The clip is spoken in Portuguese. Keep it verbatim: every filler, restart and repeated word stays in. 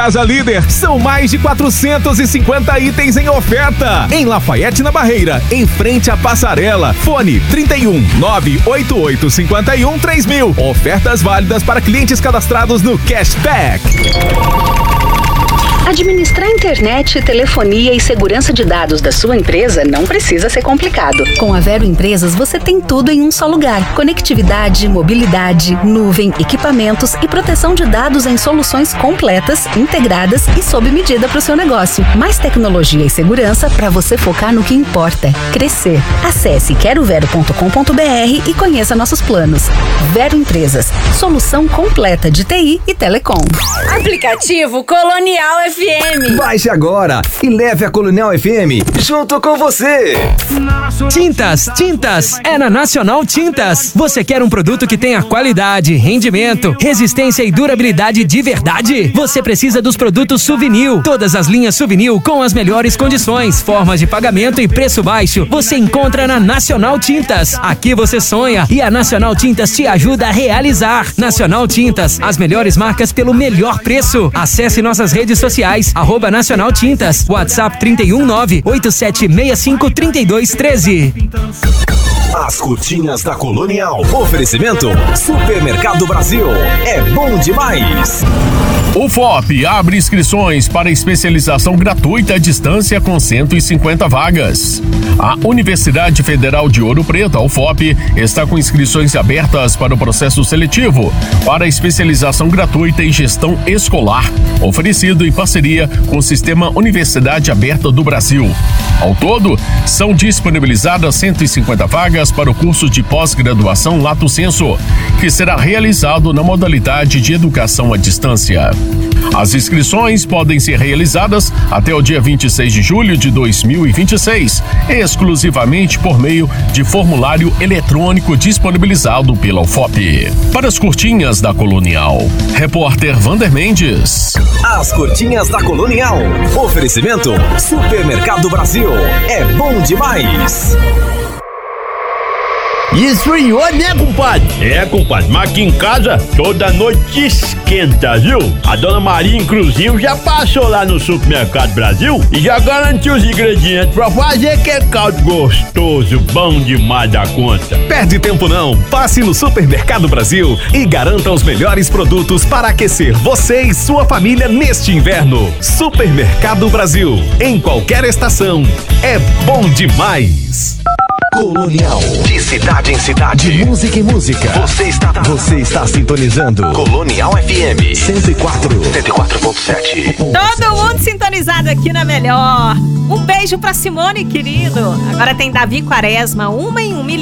Casa Líder, são mais de quatrocentos e cinquenta itens em oferta. Em Lafayette, na Barreira, em frente à passarela. Fone trinta e um, nove oito oito cinco um, três mil. Ofertas válidas para clientes cadastrados no Cashback. Administrar internet, telefonia e segurança de dados da sua empresa não precisa ser complicado. Com a Vero Empresas, você tem tudo em um só lugar. Conectividade, mobilidade, nuvem, equipamentos e proteção de dados em soluções completas, integradas e sob medida para o seu negócio. Mais tecnologia e segurança para você focar no que importa: crescer. Acesse quero vero ponto com ponto br e conheça nossos planos. Vero Empresas, solução completa de T I e telecom. Aplicativo Colonial F M. Baixe agora e leve a Colonial F M junto com você. Tintas, tintas, é na Nacional Tintas. Você quer um produto que tenha qualidade, rendimento, resistência e durabilidade de verdade? Você precisa dos produtos Souvenir. Todas as linhas Souvenir com as melhores condições, formas de pagamento e preço baixo. Você encontra na Nacional Tintas. Aqui você sonha e a Nacional Tintas te ajuda a realizar. Nacional Tintas, as melhores marcas pelo melhor preço. Acesse nossas redes sociais. Arroba Nacional Tintas, WhatsApp trinta e um, nove oito sete seis cinco, três dois um três. As curtinhas da Colonial. Oferecimento Supermercado Brasil. É bom demais. O F O P abre inscrições para especialização gratuita à distância com cento e cinquenta vagas. A Universidade Federal de Ouro Preto, a U F O P, está com inscrições abertas para o processo seletivo para especialização gratuita em gestão escolar, oferecido em parceria com o Sistema Universidade Aberta do Brasil. Ao todo, são disponibilizadas cento e cinquenta vagas para o curso de pós-graduação Lato Sensu, que será realizado na modalidade de educação à distância. As inscrições podem ser realizadas até o dia vinte e seis de julho de dois mil e vinte e seis, exclusivamente por meio de formulário eletrônico disponibilizado pela U F O P. Para as curtinhas da Colonial, repórter Vander Mendes. As curtinhas da Colonial. Oferecimento Supermercado Brasil. É bom demais. Esfriou, né, compadre? É, compadre, mas aqui em casa toda noite esquenta, viu? A dona Maria, inclusive, já passou lá no Supermercado Brasil e já garantiu os ingredientes pra fazer aquele caldo gostoso, bom demais da conta. Perde tempo não, passe no Supermercado Brasil e garanta os melhores produtos para aquecer você e sua família neste inverno. Supermercado Brasil, em qualquer estação, é bom demais. Colonial. De cidade em cidade. De música em música. Você está, você está sintonizando Colonial F M cento e quatro, cento e quatro ponto sete. Todo mundo sintonizado aqui na melhor. Um beijo pra Simone, querido. Agora tem Davi Quaresma, uma em um milhão.